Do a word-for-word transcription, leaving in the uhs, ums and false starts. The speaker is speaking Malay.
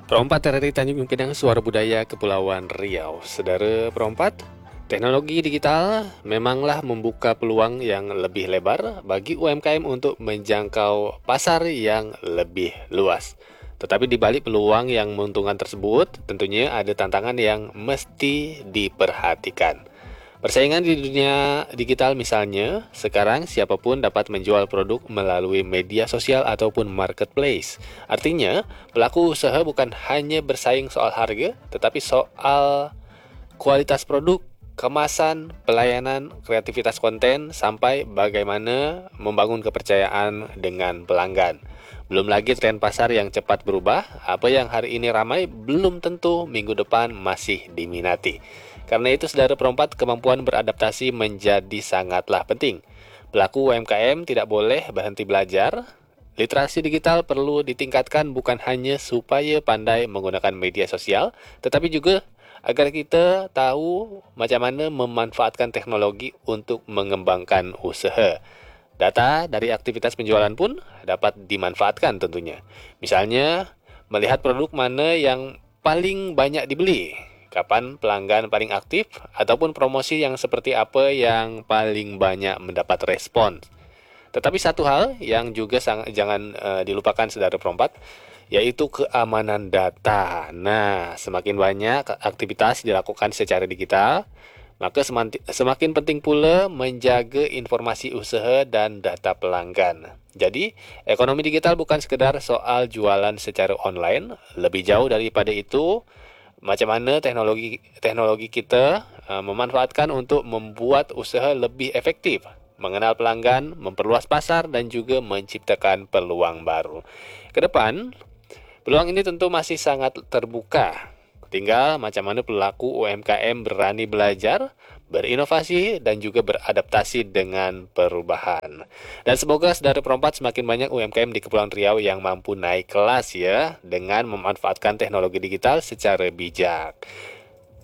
Perompat dari Tanjung Pinang, Suara Budaya Kepulauan Riau. Saudara perompat, teknologi digital memanglah membuka peluang yang lebih lebar bagi U M K M untuk menjangkau pasar yang lebih luas. Tetapi di balik peluang yang menguntungkan tersebut, tentunya ada tantangan yang mesti diperhatikan. Persaingan di dunia digital misalnya, sekarang siapapun dapat menjual produk melalui media sosial ataupun marketplace. Artinya, pelaku usaha bukan hanya bersaing soal harga, tetapi soal kualitas produk, kemasan, pelayanan, kreativitas konten, sampai bagaimana membangun kepercayaan dengan pelanggan. Belum lagi tren pasar yang cepat berubah, apa yang hari ini ramai belum tentu minggu depan masih diminati. Karena itu, saudara perompat, kemampuan beradaptasi menjadi sangatlah penting. Pelaku U M K M tidak boleh berhenti belajar. Literasi digital perlu ditingkatkan bukan hanya supaya pandai menggunakan media sosial, tetapi juga agar kita tahu macam mana memanfaatkan teknologi untuk mengembangkan usaha. Data dari aktivitas penjualan pun dapat dimanfaatkan tentunya. Misalnya, melihat produk mana yang paling banyak dibeli, kapan pelanggan paling aktif, ataupun promosi yang seperti apa yang paling banyak mendapat respon. Tetapi satu hal yang juga sang, jangan uh, dilupakan saudara perompat, yaitu keamanan data. Nah, semakin banyak aktivitas dilakukan secara digital, maka semakin penting pula menjaga informasi usaha dan data pelanggan. Jadi, ekonomi digital bukan sekedar soal jualan secara online, lebih jauh daripada itu, macam mana teknologi teknologi kita uh, memanfaatkan untuk membuat usaha lebih efektif, mengenal pelanggan, memperluas pasar, dan juga menciptakan peluang baru. Kedepan, peluang ini tentu masih sangat terbuka. Tinggal macam mana pelaku U M K M berani belajar, berinovasi, dan juga beradaptasi dengan perubahan. Dan semoga saudara perompat semakin banyak U M K M di Kepulauan Riau yang mampu naik kelas ya, dengan memanfaatkan teknologi digital secara bijak.